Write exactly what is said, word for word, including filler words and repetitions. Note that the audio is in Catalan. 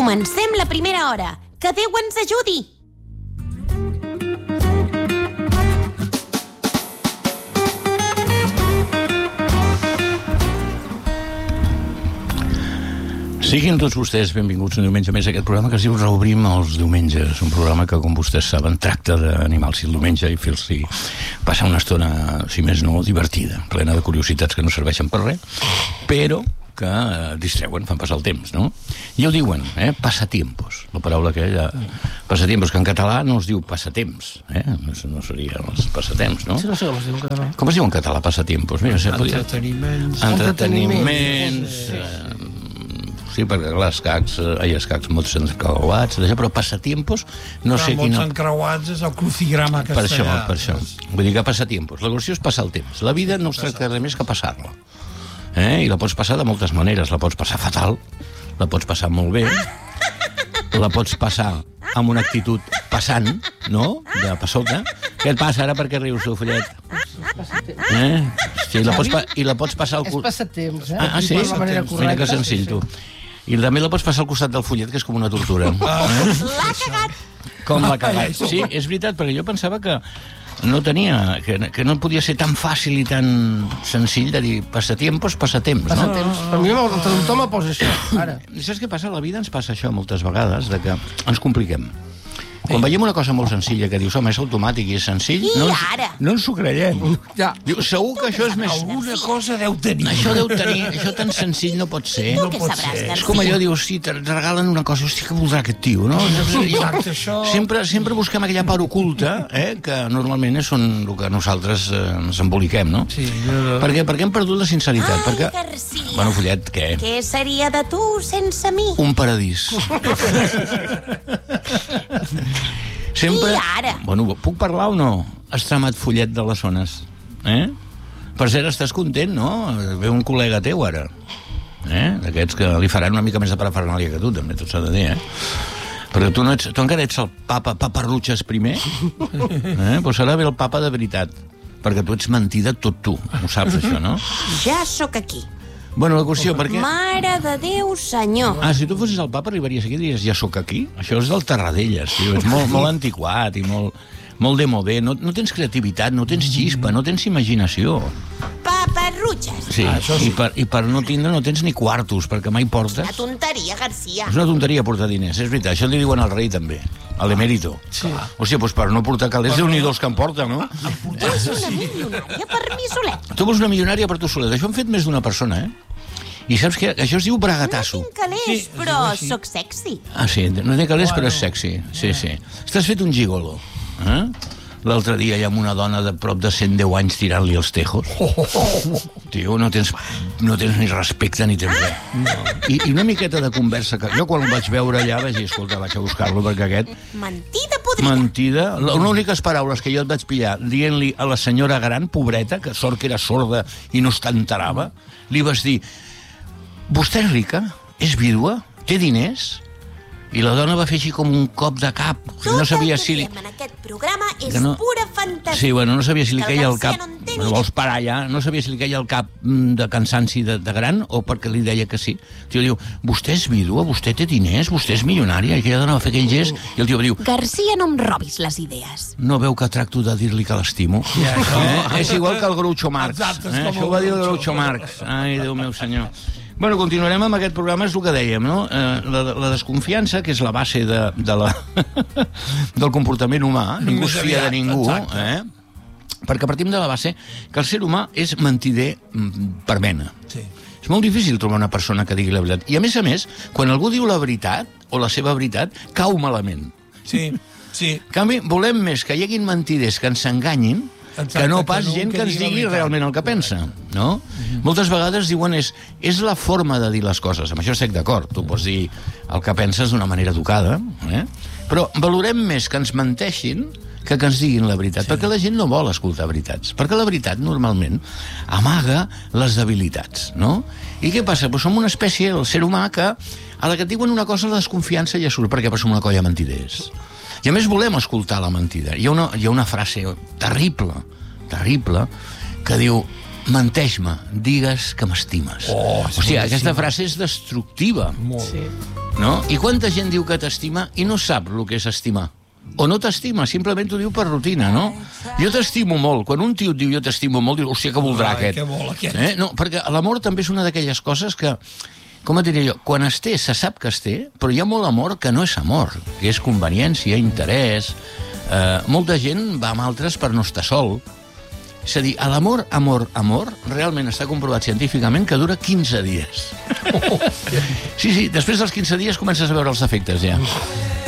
Comencem la primera hora. Que Déu ens ajudi! Siguin tots vostès benvinguts un diumenge més a aquest programa que es diu Reobrim els diumenges, un programa que, com vostès saben, tracta d'animals i el diumenge i fer-los passar una estona, si més no, divertida, plena de curiositats que no serveixen per res, però que distreuen, fan passar el temps, no? I ho diuen, eh? Passatiempos, la paraula aquella, passatiempos, que en català no es diu passatemps, eh? No seria els passatemps, no? Sí, no sé com es diu en català. Com es diu en català, passatiempos? Mira, Entreteniments. Entreteniments. Entreteniments. Sí, perquè clar, escacs, hi ha escacs molts encreuats, però passatiempos, no sé quina... Molts encreuats és el crucigrama castellà. Per això, per això. Vull dir que passatiempos. La qüestió és passar el temps. La vida no es tracta de més que passar-la. Eh? I la pots passar de moltes maneres. La pots passar fatal, la pots passar molt bé, la pots passar amb una actitud passant, no?, de passota. Què et passa ara, perquè rius, tu, follet? Eh? Sí, la pots pa- I la pots passar al... És passatemps, eh? Ah, ah sí? Mira que senzill, tu. I també la pots passar al costat del follet, que és com una tortura. L'ha cagat! Com l'ha cagat. Sí, és veritat, perquè jo pensava que no tenia, que, que no podia ser tan fàcil i tan senzill de dir passatiempos, passatemps, no? Passatemps. Per mi el traductor me posa això, ara. I saps què passa? A la vida ens passa això moltes vegades, de que ens compliquem. Quan veiem una cosa molt senzilla que dius, home, és automàtic i és senzill, I no ens, ara? no ens ho creiem. Ja. Diu, segur que això és més... Alguna cosa deu tenir. Això deu tenir, això tan senzill no pot ser. Tu No què pot sabràs, ser. García? És com allò, dius, sí, te regalen una cosa, hosti, què voldrà aquest tio, no? Exacte, això... Sempre, sempre busquem aquella part oculta, eh, que normalment són el que nosaltres eh, ens emboliquem, no? Sí, jo... Per què? Perquè hem perdut la sinceritat. Ai, perquè... García. Bueno, follet, què? Què seria de tu sense mi? Un paradís. Sempre... I ara? Bueno, puc parlar o no? Estimat follet de les zones. Eh? Per cert, estàs content, no? Ve un col·lega teu, ara. Eh? D'aquests que li faran una mica més de parafernàlia que tu, també, tot s'ha de dir, eh? Però tu, no ets, tu encara ets el papa paparrutxes primer? Eh? Però serà bé el papa de veritat. Perquè tu ets mentida tot tu. Ho saps, això, no? Ja sóc aquí. Bueno, la qüestió, per què... Mare de Déu, senyor. Ah, si tu fossis el papa, arribaries aquí i diries, ja sóc aquí? Això és del Terradellas, tio. És molt, molt antiquat i molt, molt de modé. No, no tens creativitat, no tens xispa, no tens imaginació. Paparrutxes. Sí, Ah, això sí. I, per, i per no tindre no tens ni quartos, perquè mai portes. Una tonteria, García. És una tonteria portar diners, és veritat. Això li diuen al rei, també, a l'emèrito. Sí. Hòstia, doncs per no portar calés, Déu-n'hi-do els que em porta, no? És una milionària per mi solet. Tu vols una milionària per tu solet. Això han fet més d'una persona, eh? I saps què? Això es diu No bragatasso. tinc calés, Sí, però es diu així. sóc sexy. Ah, sí, no té calés, però és sexy. Sí, sí. Estàs fet un gigolo. Eh? L'altre dia hi ha una dona de prop de cent deu anys tirant-li els tejos. Tio, no tens, no tens ni respecte ni tens res. No. I, I una miqueta de conversa que jo quan el vaig veure allà vaig dir, escolta, vaig a buscar-lo perquè aquest... Mentida podrida. Mentida. Les úniques paraules que jo et vaig pillar dient-li a la senyora gran, pobreta, que sort que era sorda i no es t'enterava, li vas dir, vostè és rica? És vídua? Té diners? I la dona va fer així com un cop de cap. Tot No sabia el que si li... diem en aquest programa és Que no- pura fantasia. Sí, bueno, no sabia si li Que el queia el García cap... no en té Bueno, ni vols parar ja? No sabia si li queia el cap mm, de cansanci de, de gran o perquè li deia que sí. El tio diu, vostè és vídua, vostè té diners, vostè és milionària. I aquella dona va fer aquell gest i el tio va dir, García, no em robis les idees. no veu que tracto de dir-li que l'estimo? Ja, això- Eh? És igual que el Groucho Marx. Exacte, és eh? com Això el ho va dir el Groucho. Groucho Marx. Ai, Déu meu senyor. Bueno, continuarem amb aquest programa, és el que dèiem, no? Eh, la, la desconfiança, que és la base de, de la, del comportament humà, ningú es Més fia de aviat, ningú, exacte. eh? Perquè partim de la base que el ser humà és mentider mm, per mena. Sí. És molt difícil trobar una persona que digui la veritat. I, a més a més, quan algú diu la veritat, o la seva veritat, cau malament. Sí, sí. En canvi, volem més que hi haguin mentiders que ens enganyin, Exacte, que no que pas no gent que que ens digui la digui veritat. realment el que pensa, no? Mm-hmm. Moltes vegades diuen és, és la forma de dir les coses. Amb això estic d'acord. Tu pots dir el que penses d'una manera educada, eh? Però valorem més que ens menteixin que que ens diguin la veritat, sí. Perquè la gent no vol escoltar veritats, perquè la veritat normalment amaga les debilitats, no? I què passa? Pues som una espècie, el ser humà, que a la que et diuen una cosa la desconfiança ja surt, perquè som una colla de mentiders. I a més volem escoltar la mentida. Hi ha una, hi ha una frase terrible, terrible, que diu, menteix-me, digues que m'estimes. Oh, és o sigui, boníssim. aquesta frase és destructiva. Molt. Sí. no? I quanta gent diu que t'estima i no sap el que és estimar? O no t'estima, simplement t'ho diu per rutina, no? Jo t'estimo molt. Quan un tio et diu jo t'estimo molt, dius, hòstia, què voldrà Ai, aquest? què vol aquest? Eh? No, perquè l'amor també és una d'aquelles coses que, com et diré jo, quan es té, se sap que es té, però hi ha molt amor que no és amor, que és conveniència, interès. Eh, molta gent va amb altres per no estar sol. És a dir, l'amor, amor, amor, realment està comprovat científicament que dura quinze dies. Sí, sí, després dels quinze dies comences a veure els efectes, ja.